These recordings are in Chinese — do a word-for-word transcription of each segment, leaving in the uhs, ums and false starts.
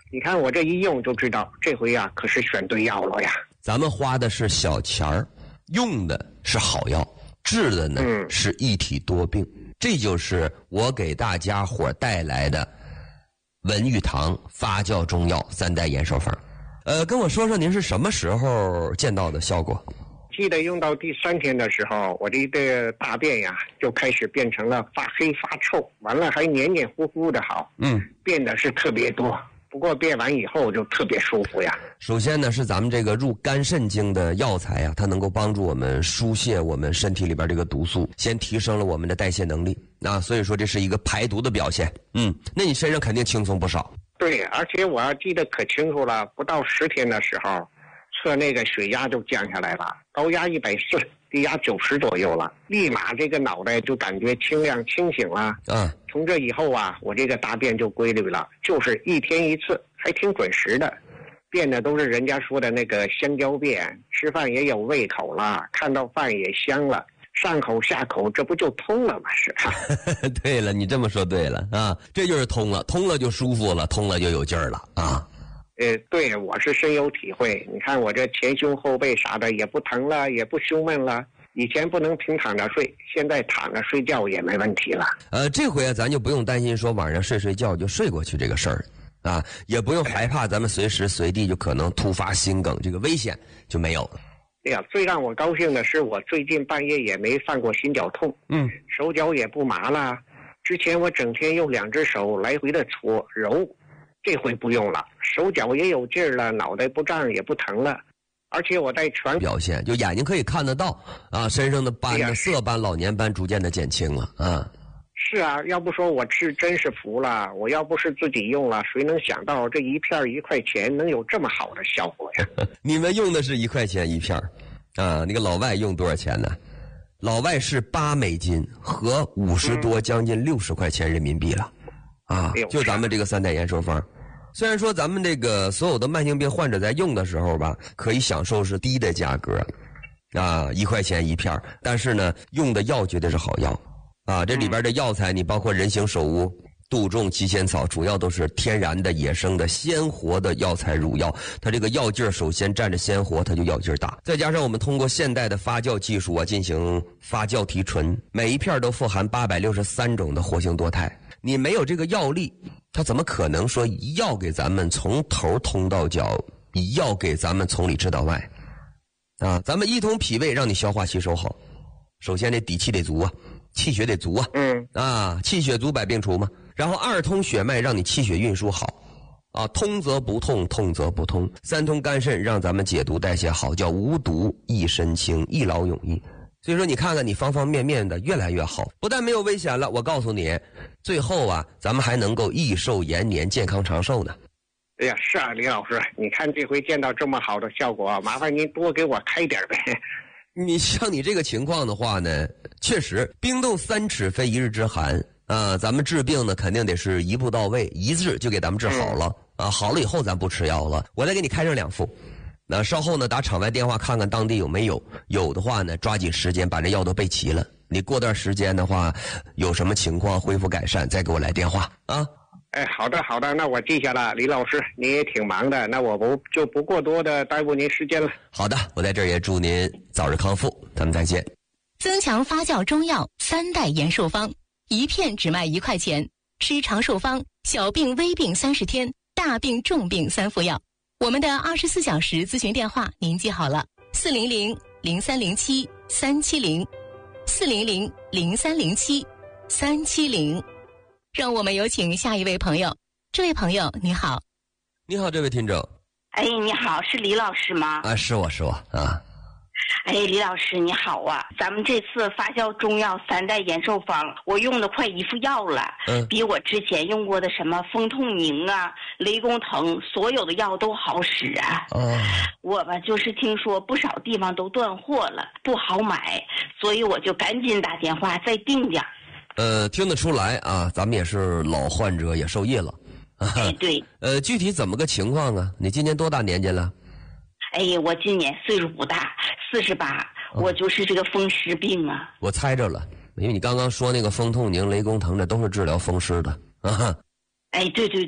你看我这一用就知道，这回呀可是选对药了呀。 咱们花的是小钱儿，用的是好药，治的呢、嗯、是一体多病。这就是我给大家伙带来的文玉堂发酵中药三代延寿方。呃，跟我说说您是什么时候见到的效果？ 记得用到第三天的时候，我这个大便呀就开始变成了发黑发臭，完了还黏黏糊糊的好，嗯，变得是特别多。不过变完以后就特别舒服呀。 首先呢，是咱们这个入肝肾经的药材呀，它能够帮助我们疏泄我们身体里边这个毒素，先提升了我们的代谢能力啊，所以说这是一个排毒的表现。嗯，那你身上肯定轻松不少。 对，而且我记得可清楚了，不到十天的时候，测那个血压就降下来了，高压一百四，低压九十左右了，立马这个脑袋就感觉清亮清醒了。嗯，从这以后啊，我这个大便就规律了，就是一天一次，还挺准时的。变的都是人家说的那个香蕉便，吃饭也有胃口了，看到饭也香了，上口下口，这不就通了吗？是吧？ 对了，你这么说对了啊，这就是通了，通了就舒服了，通了就有劲儿了啊。 呃，对，我是深有体会。你看我这前胸后背啥的也不疼了，也不胸闷了。以前不能平躺着睡，现在躺着睡觉也没问题了。 呃，这回啊，咱就不用担心说晚上睡睡觉就睡过去这个事儿啊，也不用害怕咱们随时随地就可能突发心梗这个危险就没有了。 哎呀，最让我高兴的是，我最近半夜也没犯过心绞痛，嗯，手脚也不麻了。之前我整天用两只手来回的搓揉，这回不用了，手脚也有劲儿了，脑袋不胀也不疼了。而且我在全表现，就眼睛可以看得到啊，身上的斑的色斑、老年斑逐渐的减轻了啊。 是啊，要不说我是真是服了，我要不是自己用了，谁能想到这一片一块钱能有这么好的效果呀？ 你们用的是一块钱一片啊，那个老外用多少钱呢？老外是八美金和五十多，将近六十块钱人民币了啊！就咱们这个三代延寿方。虽然说咱们这个所有的慢性病患者在用的时候吧，可以享受是低的价格，啊，一块钱一片，但是呢，用的药绝对是好药，啊，这里边的药材你包括人形首乌、杜仲、鸡仙草，主要都是天然的、野生的、鲜活的药材乳药，它这个药劲儿首先占着鲜活，它就药劲儿大，再加上我们通过现代的发酵技术啊，进行发酵提纯，每一片都富含八百六十三种的活性多肽。你没有这个药力，它怎么可能说一药给咱们从头通到脚，一药给咱们从里治到外啊？咱们一通脾胃让你消化吸收好，首先这底气得足啊，气血得足啊，嗯啊，气血足百病除嘛。然后二通血脉让你气血运输好啊，通则不痛，痛则不通。三通肝肾让咱们解毒代谢好，叫无毒益身轻，一劳永逸。所以说你看看你方方面面的越来越好，不但没有危险了，我告诉你，最后啊咱们还能够益寿延年，健康长寿呢。 哎呀，是啊，李老师，你看这回见到这么好的效果，麻烦您多给我开点呗。 你像你这个情况的话呢，确实冰冻三尺非一日之寒啊，咱们治病呢肯定得是一步到位，一治就给咱们治好了、嗯、啊，好了以后咱不吃药了，我再给你开上两副。那稍后呢，打场外电话看看当地有没有，有的话呢，抓紧时间把这药都备齐了。你过段时间的话，有什么情况恢复改善，再给我来电话啊。 哎，好的好的，那我记下了。李老师，你也挺忙的，那我不就不过多的耽误您时间了。 好的，我在这儿也祝您早日康复，咱们再见。 增强发酵中药三代延寿方，一片只卖一块钱，吃长寿方，小病微病三十天，大病重病三副药。我们的二十四小时咨询电话您记好了，四零零零三零七三七零，四零零零三零七三七零。让我们有请下一位朋友。这位朋友你好。 你好，这位听众。 哎，你好，是李老师吗？ 啊，是我是我啊。 哎，李老师你好啊，咱们这次发酵中药三代延寿方，我用的快一副药了，嗯，比我之前用过的什么风痛宁啊、雷公藤，所有的药都好使啊。哦，我吧就是听说不少地方都断货了，不好买，所以我就赶紧打电话再订点。 呃，听得出来啊，咱们也是老患者，也受益了。 哎，对。 呃，具体怎么个情况啊？你今年多大年纪了？ 哎，我今年岁数不大，四十八，我就是这个风湿病啊。 我猜着了，因为你刚刚说那个风痛宁、雷公藤，这都是治疗风湿的啊。 哎，对对对，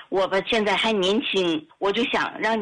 我吧现在还年轻，我就想让